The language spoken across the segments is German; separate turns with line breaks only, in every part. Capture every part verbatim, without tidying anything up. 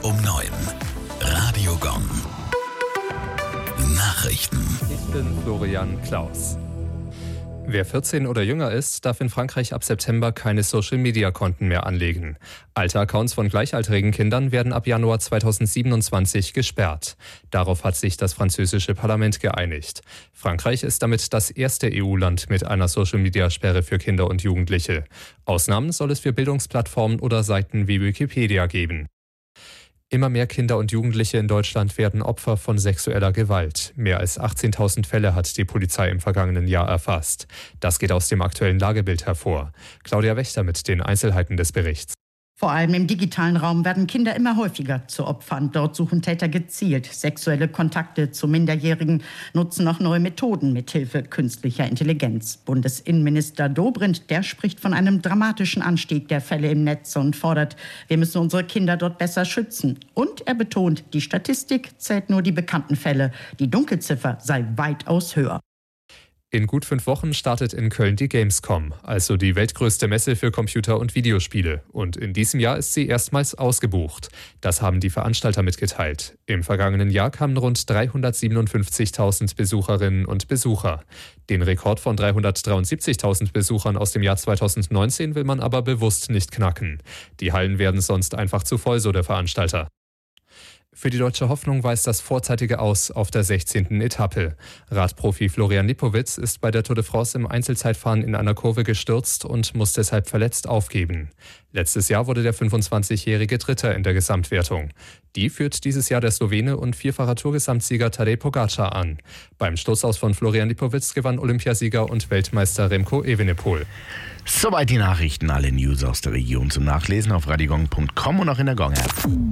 um neun. Radio Gong. Nachrichten.
Ich bin Florian Klaus. Wer vierzehn oder jünger ist, darf in Frankreich ab September keine Social-Media-Konten mehr anlegen. Alte Accounts von gleichaltrigen Kindern werden ab Januar zweitausendsiebenundzwanzig gesperrt. Darauf hat sich das französische Parlament geeinigt. Frankreich ist damit das erste E U-Land mit einer Social-Media-Sperre für Kinder und Jugendliche. Ausnahmen soll es für Bildungsplattformen oder Seiten wie Wikipedia geben. Immer mehr Kinder und Jugendliche in Deutschland werden Opfer von sexueller Gewalt. Mehr als achtzehntausend Fälle hat die Polizei im vergangenen Jahr erfasst. Das geht aus dem aktuellen Lagebild hervor. Claudia Wächter mit den Einzelheiten des Berichts.
Vor allem im digitalen Raum werden Kinder immer häufiger zu Opfern. Dort suchen Täter gezielt sexuelle Kontakte zu Minderjährigen, nutzen auch neue Methoden mithilfe künstlicher Intelligenz. Bundesinnenminister Dobrindt, der spricht von einem dramatischen Anstieg der Fälle im Netz und fordert, wir müssen unsere Kinder dort besser schützen. Und er betont, die Statistik zählt nur die bekannten Fälle. Die Dunkelziffer sei weitaus höher.
In gut fünf Wochen startet in Köln die Gamescom, also die weltgrößte Messe für Computer- und Videospiele. Und in diesem Jahr ist sie erstmals ausgebucht. Das haben die Veranstalter mitgeteilt. Im vergangenen Jahr kamen rund dreihundertsiebenundfünfzigtausend Besucherinnen und Besucher. Den Rekord von dreihundertdreiundsiebzigtausend Besuchern aus dem Jahr zweitausendneunzehn will man aber bewusst nicht knacken. Die Hallen werden sonst einfach zu voll, so der Veranstalter. Für die Deutsche Hoffnung weist das vorzeitige Aus auf der sechzehnten Etappe. Radprofi Florian Lipowitz ist bei der Tour de France im Einzelzeitfahren in einer Kurve gestürzt und muss deshalb verletzt aufgeben. Letztes Jahr wurde der fünfundzwanzigjährige Dritter in der Gesamtwertung. Die führt dieses Jahr der Slowene und vierfacher Tourgesamtsieger Tadej Pogacar an. Beim Stürzaus von Florian Lipowitz gewann Olympiasieger und Weltmeister Remco Evenepoel.
Soweit die Nachrichten, alle News aus der Region zum Nachlesen auf radiogong punkt com und auch in der Gong-App.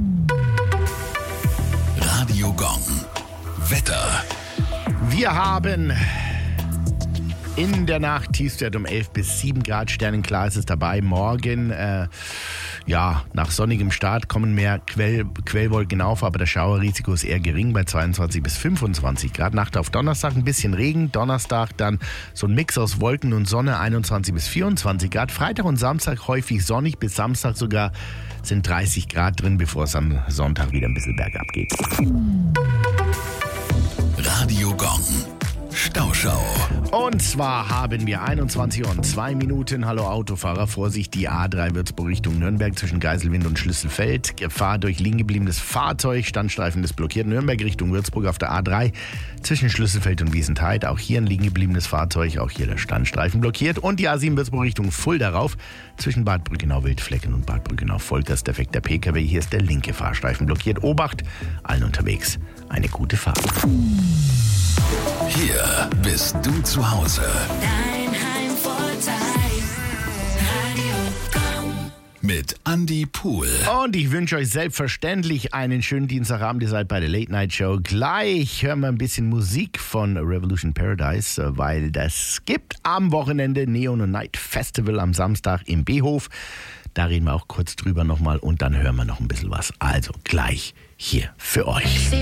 Radio Gong. Wetter.
Wir haben in der Nacht Tiefstwert um elf bis sieben Grad, sternenklar ist es dabei. Morgen, äh, ja, nach sonnigem Start kommen mehr Quell, Quellwolken auf, aber das Schauerrisiko ist eher gering bei zweiundzwanzig bis fünfundzwanzig Grad. Nacht auf Donnerstag ein bisschen Regen, Donnerstag dann so ein Mix aus Wolken und Sonne, einundzwanzig bis vierundzwanzig Grad. Freitag und Samstag häufig sonnig, bis Samstag sogar sind dreißig Grad drin, bevor es am Sonntag wieder ein bisschen bergab geht.
Radio Gong. Stauschau.
Und zwar haben wir einundzwanzig Uhr und zwei Minuten. Hallo Autofahrer, Vorsicht, die A drei Würzburg Richtung Nürnberg zwischen Geiselwind und Schlüsselfeld. Gefahr durch liegen gebliebenes Fahrzeug, Standstreifen ist blockiert. Nürnberg Richtung Würzburg auf der A drei zwischen Schlüsselfeld und Wiesentheid. Auch hier ein liegen gebliebenes Fahrzeug, auch hier der Standstreifen blockiert. Und die A sieben Würzburg Richtung Fulda rauf zwischen Bad Brückenau Wildflecken und Bad Brückenau Volkers. Defekter P K W, hier ist der linke Fahrstreifen blockiert. Obacht, allen unterwegs eine gute Fahrt.
Hier bist du zu Hause.
Dein Heimvorteil. Radio Gong.
Mit Andi Pool.
Und ich wünsche euch selbstverständlich einen schönen Dienstagabend. Ihr seid bei der Late Night Show. Gleich hören wir ein bisschen Musik von Revolution Paradise, weil das gibt am Wochenende Neon und Night Festival am Samstag im B-Hof. Da reden wir auch kurz drüber nochmal und dann hören wir noch ein bisschen was. Also gleich hier für euch.